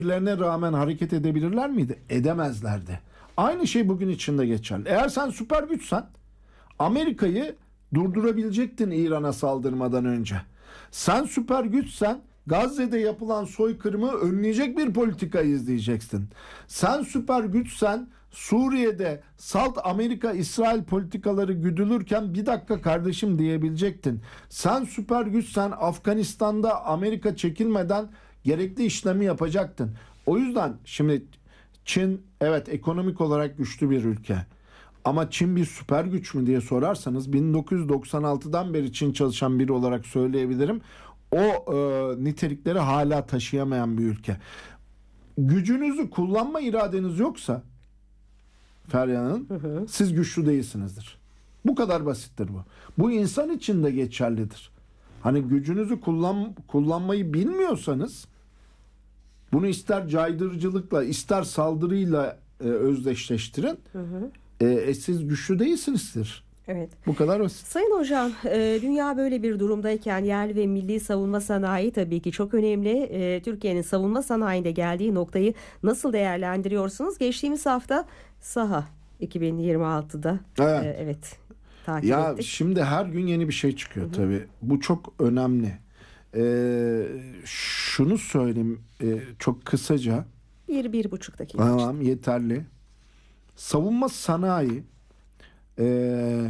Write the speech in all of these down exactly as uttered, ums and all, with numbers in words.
kendilerine rağmen hareket edebilirler miydi? Edemezlerdi. Aynı şey bugün için de geçerli. Eğer sen süper güçsen Amerika'yı durdurabilecektin İran'a saldırmadan önce. Sen süper güçsen Gazze'de yapılan soykırımı önleyecek bir politika izleyeceksin. Sen süper güçsen Suriye'de salt Amerika-İsrail politikaları güdülürken bir dakika kardeşim diyebilecektin. Sen süper güçsen Afganistan'da Amerika çekilmeden gerekli işlemi yapacaktın. O yüzden şimdi Çin evet ekonomik olarak güçlü bir ülke. Ama Çin bir süper güç mü diye sorarsanız bin dokuz yüz doksan altıdan beri Çin çalışan biri olarak söyleyebilirim. O e, nitelikleri hala taşıyamayan bir ülke. Gücünüzü kullanma iradeniz yoksa Feryal Hanım, hı hı. siz güçlü değilsinizdir. Bu kadar basittir bu. Bu insan için de geçerlidir. Hani gücünüzü kullan, kullanmayı bilmiyorsanız bunu ister caydırıcılıkla ister saldırıyla e, özdeşleştirin. Hı hı. E, siz güçlü değilsinizdir. Evet. Bu kadar basit. Sayın Hocam, e, dünya böyle bir durumdayken yerli ve milli savunma sanayi tabii ki çok önemli. E, Türkiye'nin savunma sanayinde geldiği noktayı nasıl değerlendiriyorsunuz? Geçtiğimiz hafta SAHA iki bin yirmi altıda evet, e, evet takip ya ettik. Şimdi her gün yeni bir şey çıkıyor, hı hı. tabii. Bu çok önemli. E, şunu söyleyeyim e, çok kısaca. Bir, bir buçuk dakika. Tamam, yeterli. Savunma sanayi Ee,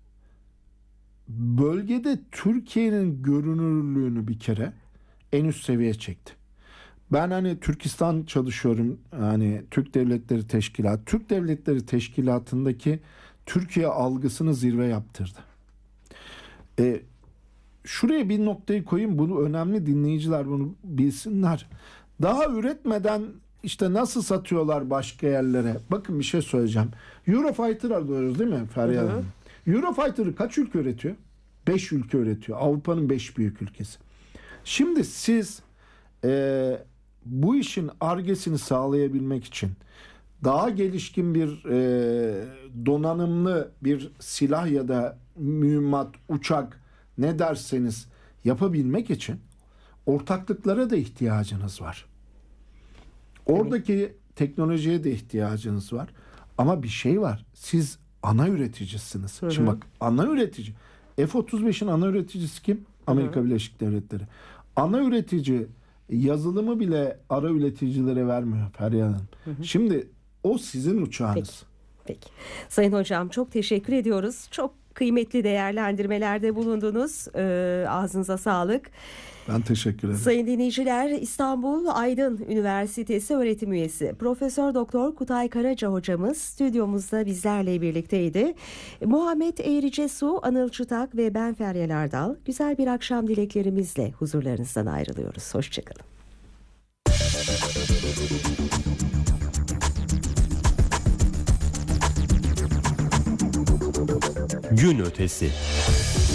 bölgede Türkiye'nin görünürlüğünü bir kere en üst seviyeye çekti. Ben hani Türkistan çalışıyorum, hani Türk Devletleri Teşkilatı. Türk Devletleri Teşkilatı'ndaki Türkiye algısını zirve yaptırdı. Ee, şuraya bir noktayı koyayım, bunu önemli, dinleyiciler bunu bilsinler. Daha üretmeden İşte nasıl satıyorlar başka yerlere? Bakın bir şey söyleyeceğim. Eurofighter alıyoruz değil mi Feryal Hanım? Eurofighter'ı kaç ülke üretiyor? Beş ülke üretiyor. Avrupa'nın beş büyük ülkesi. Şimdi siz e, bu işin argesini sağlayabilmek için daha gelişkin bir e, donanımlı bir silah ya da mühimmat, uçak ne derseniz yapabilmek için ortaklıklara da ihtiyacınız var. Oradaki evet. teknolojiye de ihtiyacınız var. Ama bir şey var. Siz ana üreticisiniz. Hı hı. Şimdi bak, ana üretici. F otuz beşin ana üreticisi kim? Amerika hı hı. Birleşik Devletleri. Ana üretici yazılımı bile ara üreticilere vermiyor Feryal Hanım. Hı hı. Şimdi o sizin uçağınız. Peki. Peki. Sayın Hocam çok teşekkür ediyoruz. Çok kıymetli değerlendirmelerde bulundunuz. Ee, ağzınıza sağlık. Ben teşekkür ederim. Sayın dinleyiciler, İstanbul Aydın Üniversitesi öğretim üyesi Profesör Doktor Kutay Karaca hocamız stüdyomuzda bizlerle birlikteydi. Muhammed Eğricesu, Anıl Çıtak ve ben Feryal Ardal güzel bir akşam dileklerimizle huzurlarınızdan ayrılıyoruz. Hoşçakalın. Gün ötesi.